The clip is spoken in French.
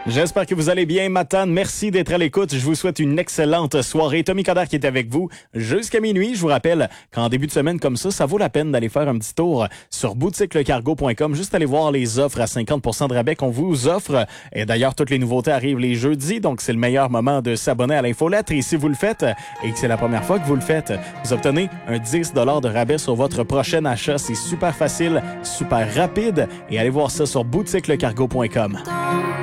J'espère que vous allez bien, Matane. Merci d'être à l'écoute. Je vous souhaite une excellente soirée. Tommy Coderre qui est avec vous jusqu'à minuit. Je vous rappelle qu'en début de semaine comme ça vaut la peine d'aller faire un petit tour sur boutiquelecargo.com. Juste aller voir les offres à 50% de rabais qu'on vous offre. Et d'ailleurs, toutes les nouveautés arrivent les jeudis, donc c'est le meilleur moment de s'abonner à l'infolettre. Et si vous le faites, et que c'est la première fois que vous le faites, vous obtenez un 10 $ de rabais sur votre prochain achat. C'est super facile, super rapide. Et allez voir ça sur boutiquelecargo.com.